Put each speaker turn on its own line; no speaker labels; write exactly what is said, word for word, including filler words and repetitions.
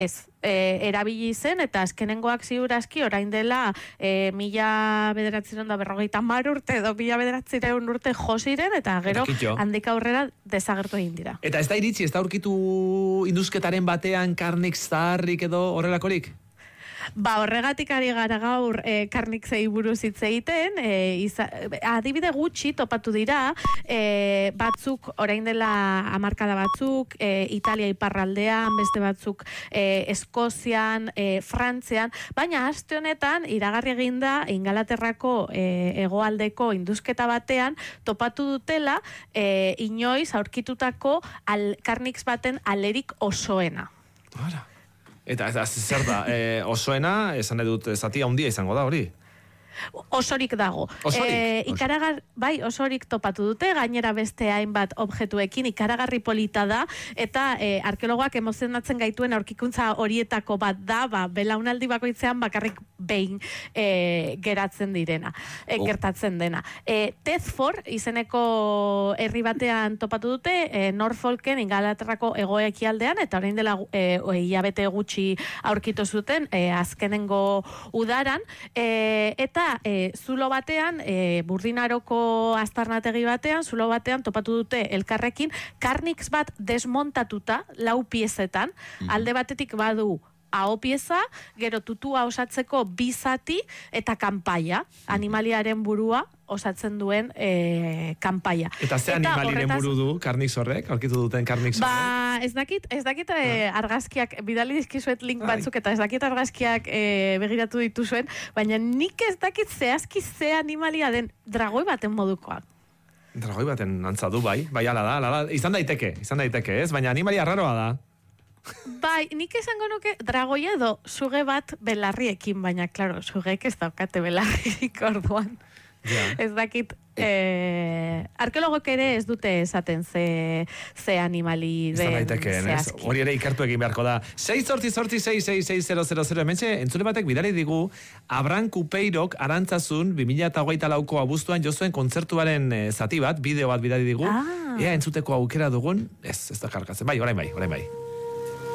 Ez, e, erabili zen, eta azkenengoak ziurazki orain dela e, mila bederatzireun da berrogeita mar urte edo mila bederatzireun urte josiren, eta gero handik aurrera desagertu egin dira.
Eta ez da iritsi, ez da aurkitu indusketaren batean karnik zaharrik edo horrelakorik?
Ba, horregatik ari gara gaur e, karniksei buruz hitz egiten, e, iza, adibide gutxi topatu dira, e, batzuk, orain dela hamarkada batzuk, e, Italia iparraldean, beste batzuk e, Eskozian, e, Frantzian, baina aste honetan, iragarri eginda, Ingalaterrako e, hegoaldeko indusketa batean, topatu dutela, e, inoiz aurkitutako al, karniks baten alerik osoena.
Ara. Eta ez zer da, e, osoena, esan edut, zati handia izango da hori?
Osorik dago.
Osorik?
E, ikaragar, bai, osorik topatu dute, gainera beste hainbat objektuekin, ikaragarri polita da, eta e, arkeologoak emozionatzen gaituen aurkikuntza horietako bat da, ba, belaunaldi bakoitzean bakarrik behin e, geratzen direna, e, oh. gertatzen dena. E, Thetford izeneko herri batean topatu dute, e, Norfolken, Ingalaterrako egoekialdean, eta orain dela e, hilabete gutxi aurkitu zuten, e, azkenengo udaran, e, eta E, zulo batean, e, Burdinaroko aztarnategi batean, zulo batean topatu dute elkarrekin, karniks bat desmontatuta, lau piezetan, mm-hmm. alde batetik badu aho pieza, gero tutua osatzeko bizati eta kanpaia, animaliaren burua osatzen duen e, kanpaia.
Eta ze animaliren horretaz, buru du karniks horrek, aurkitu duten karniks horrek?
Ba, ez dakit, ez dakit e, argazkiak, bidali dizkizuet link batzuk, eta ez dakit argazkiak e, begiratu dituzuen, baina nik ez dakit zehazki ze animalia den dragoi baten modukoak.
Dragoi baten antza du, bai, bai, ala da, ala da, izan daiteke, izan daiteke, ez? Baina animalia raroa da.
Bai, nik esango nuke dragoia edo suge bat belarriekin, baina, klaro, sugeek ez daukate belarririk orduan. Ja. Ez dakit, eh, arkeologok ere ez dute esaten ze, ze animali den zehazki.
Hori ere ikartu egin beharko da. sei zortzi zortzi sei sei sei zero zero zero hementxe, entzule batek bidali digu Abran Kupeirok Arantzazun bi mila hogeita lauko abuztuan jozuen kontzertuaren eh, zati bat, bideo bat bidali digu. Ah. Ea entzuteko aukera dugun, ez, ez da kargatzen. Bai, orain bai, orain bai.